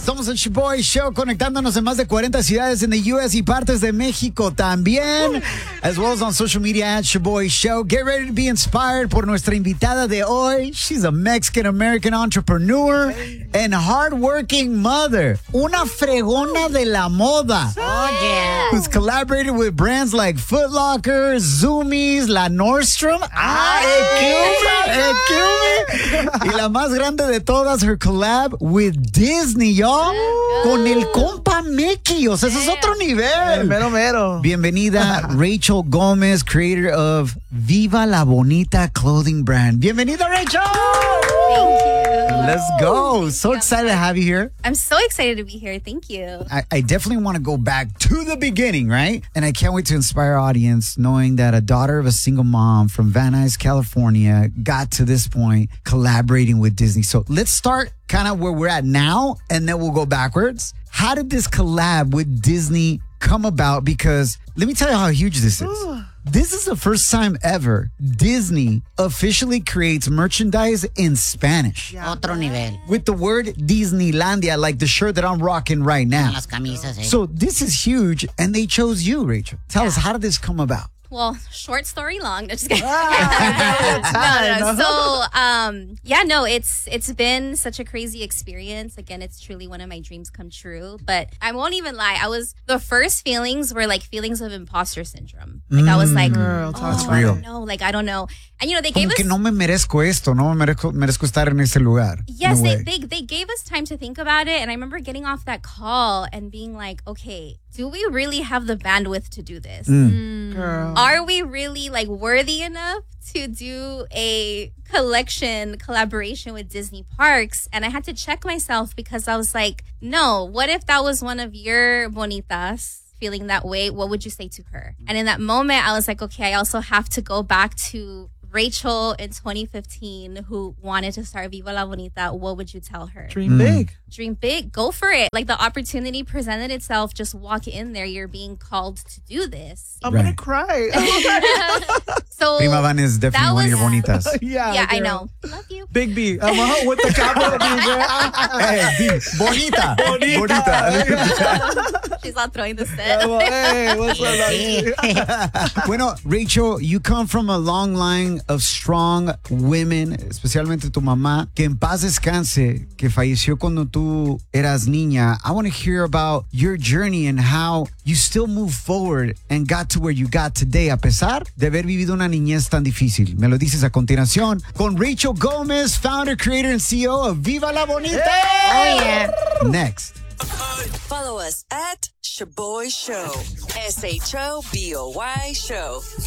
Somos el Shoboy Show, conectándonos en más de 40 ciudades en the U.S. y partes de México también, as well as on social media at Shoboy Show. Get ready to be inspired por nuestra invitada de hoy. She's a Mexican-American entrepreneur and hardworking mother. Una fregona de la moda. Oh, yeah. Who's collaborated with brands like Foot Locker, Zoomies, La Nordstrom. Y la más grande de todas, her collab with Disney, y'all. Con el compa Mickey. O sea, ese es otro nivel. Mero, mero. Bienvenida, Rachel Gomez, creator of Viva La Bonita clothing brand. Bienvenida, Rachel. Thank you. Let's go. So excited to have you here. I'm so excited to be here. Thank you. I definitely want to go back to the beginning, right? And I can't wait to inspire our audience knowing that a daughter of a single mom from Van Nuys, California got to this point collaborating with Disney. So let's start kind of where we're at now, and then we'll go backwards. How did this collab with Disney come about? Because let me tell you how huge this is. This is the first time ever Disney officially creates merchandise in Spanish. Otro nivel. With the word Disneylandia, like the shirt that I'm rocking right now. Las camisas, eh. So this is huge, and they chose you, Rachel. Tell us, how did this come about? Well, short story long. No, just kidding. time. No, it's been such a crazy experience. Again, it's truly one of my dreams come true. But I won't even lie. The first feelings were like feelings of imposter syndrome. Like I was like, Girl, That's I real. don't know. Like I don't know. And they gave Como us. que no me merezco esto, no me merezco estar en ese lugar. Yes, No way. they gave us time to think about it. And I remember getting off that call and being like, okay, do we really have the bandwidth to do this? Girl. Are we really like worthy enough to do a collaboration with Disney Parks? And I had to check myself because I was like, no, what if that was one of your bonitas feeling that way? What would you say to her? And in that moment, I was like, okay, I also have to go back to Rachel in 2015 who wanted to start Viva La Bonita. What would you tell her? Dream big. Dream big, go for it. Like the opportunity presented itself, just walk in there. You're being called to do this. I'm gonna Right. cry. So Prima Van is definitely that one of your was- bonitas. yeah, I girl. know. Love you. Big B. With the capital B, girl. Hey, B, bonita. Bonita. She's not throwing the set. Hey, what's up? Bueno, Rachel, you come from a long line of strong women, especialmente tu mamá, que en paz descanse, que falleció cuando tú eras niña. I want to hear about your journey and how you still move forward and got to where you got today, a pesar de haber vivido una niñez tan difícil. Me lo dices a continuación con Rachel Gomez, founder, creator, and CEO of Viva La Bonita. Oh, yeah. Next. Follow us at Shoboy Show. SHOBOY Show.